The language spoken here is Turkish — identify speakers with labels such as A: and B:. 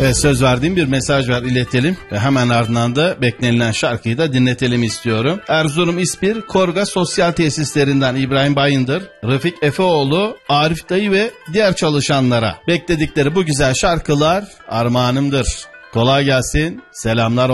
A: Ve söz verdiğim bir mesaj var, iletelim. Ve hemen ardından da beklenilen şarkıyı da dinletelim istiyorum. Erzurum İspir Korga Sosyal Tesislerinden İbrahim Bayındır, Rıfik Efeoğlu, Arif Dayı ve diğer çalışanlara bekledikleri bu güzel şarkılar armağanımdır. Kolay gelsin, selamlar.